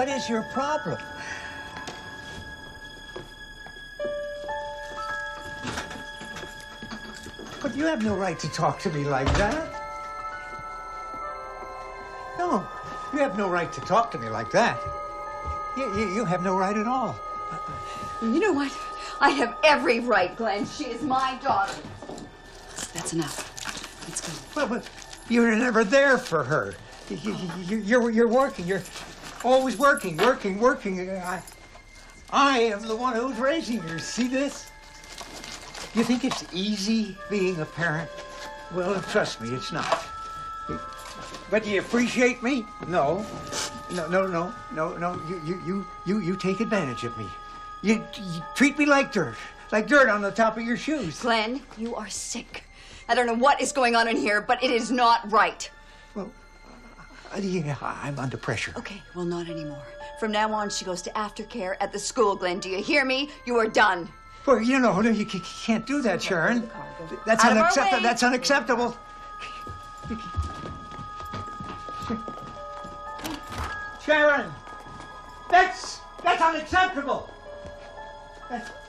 what is your problem? But you have no right to talk to me like that. No, you have no right to talk to me like that. You have no right at all. You know what? I have every right, Glenn. She is my daughter. That's enough. Let's go. Well, but you're never there for her. You're working. You're always working. I am the one who's raising her. See this? You think it's easy being a parent? Well, trust me, it's not. But do you appreciate me? No. You take advantage of me. You treat me like dirt on the top of your shoes. Glenn, you are sick. I don't know what is going on in here, but it is not right. Well, yeah, I'm under pressure. Okay, well, not anymore. From now on, she goes to aftercare at the school, Glenn. Do you hear me? You are done. Well, you know, you can't do that, Sharon. That's unacceptable. That's unacceptable. Sharon, that's unacceptable.